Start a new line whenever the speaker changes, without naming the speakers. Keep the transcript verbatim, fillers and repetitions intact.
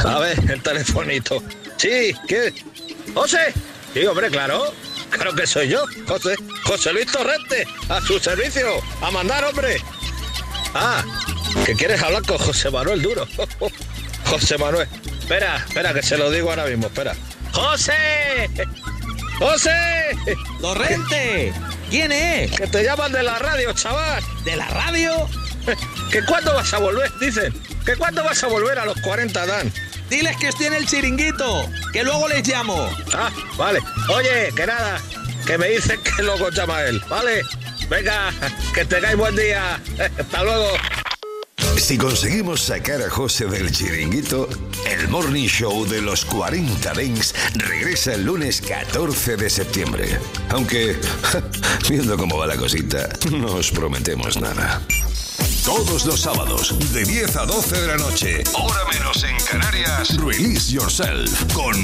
A ver, el telefonito. Sí, ¿qué? ¿José? Sí, hombre, claro. Claro que soy yo, José. José Luis Torrente, a su servicio. A mandar, hombre. Ah, que quieres hablar con José Manuel Duro. José Manuel. Espera, espera, que se lo digo ahora mismo, espera. ¡José! ¡José!
¡Torrente! ¿Quién es?
Que te llaman de la radio, chaval.
¿De la radio?
¿Que cuándo vas a volver? Dicen. ¿Que cuándo vas a volver a los cuarenta, Dan?
Diles que estoy en el chiringuito, que luego les llamo.
Ah, vale. Oye, que nada, que me dicen que luego llama él, ¿vale? Venga, que tengáis buen día. Hasta luego.
Si conseguimos sacar a José del chiringuito, el Morning Show de los cuarenta Dents regresa el lunes catorce de septiembre. Aunque, viendo cómo va la cosita, no os prometemos nada. Todos los sábados, de diez a doce de la noche, hora menos en Canarias, Release Yourself, con